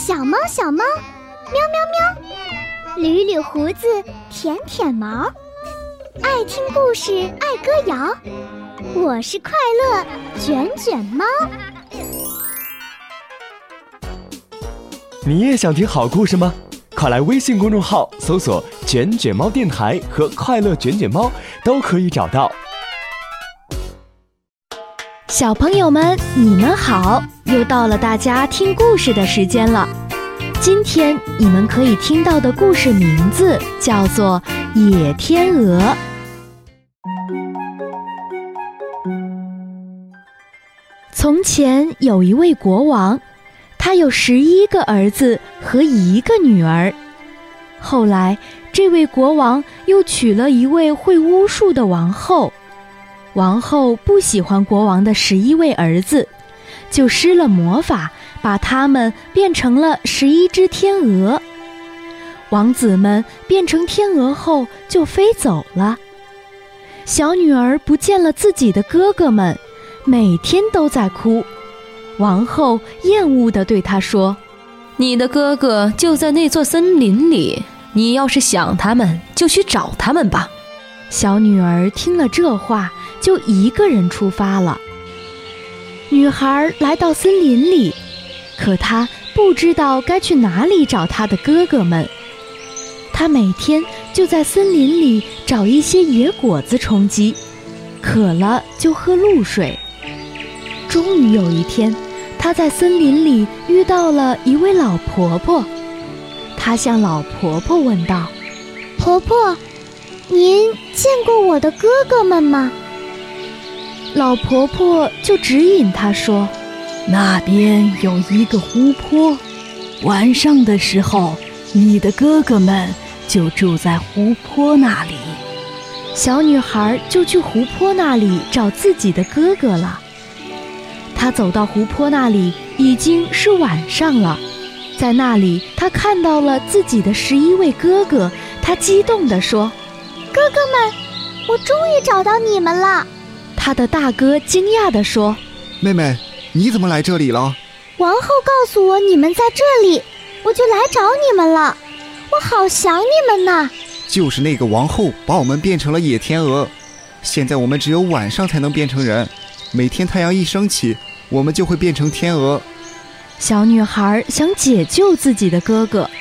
小猫小猫，喵喵喵，捋捋胡子，舔舔毛，爱听故事，爱歌谣。我是快乐卷卷猫。 你也想听好故事吗？快来微信公众号搜索卷卷猫电台和快乐卷卷猫，都可以找到。 小朋友们，你们好，又到了大家听故事的时间了。今天你们可以听到的故事名字叫做《野天鹅》。从前有一位国王，他有11个儿子和1个女儿。后来，这位国王又娶了一位会巫术的王后。王后不喜欢国王的11位儿子，就施了魔法，把他们变成了11只天鹅。王子们变成天鹅后就飞走了。小女儿不见了自己的哥哥们，每天都在哭。王后厌恶地对她说：“ 你的哥哥就在那座森林里，你要是想他们，就去找他们吧。” 小女儿听了这话，就一个人出发了。女孩来到森林里，可她不知道该去哪里找她的哥哥们。她每天就在森林里找一些野果子充饥，渴了就喝露水。终于有一天，她在森林里遇到了一位老婆婆。她向老婆婆问道：“ 婆婆，您见过我的哥哥们吗？” 老婆婆就指引她说：“ 那边有一个湖泊，晚上的时候，你的哥哥们就住在湖泊那里。” 小女孩就去湖泊那里找自己的哥哥了。她走到湖泊那里，已经是晚上了。在那里，她看到了自己的11位哥哥，她激动地说：“ 哥哥们，我终于找到你们了！” 他的大哥惊讶地说：“ 妹妹，你怎么来这里了？” 王后告诉我你们在这里，我就来找你们了。我好想你们呐！ 就是那个王后把我们变成了野天鹅，现在我们只有晚上才能变成人，每天太阳一升起，我们就会变成天鹅。 小女孩想解救自己的哥哥，